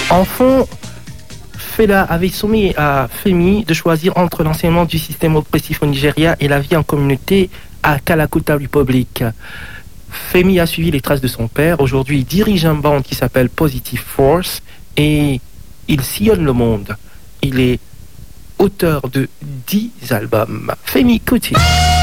En fond, Fela avait soumis à Femi de choisir entre l'enseignement du système oppressif au Nigeria et la vie en communauté à Kalakuta Republic. Femi a suivi les traces de son père. Aujourd'hui, il dirige un band qui s'appelle Positive Force et il sillonne le monde. Il est auteur de 10 albums. Femi Kuti.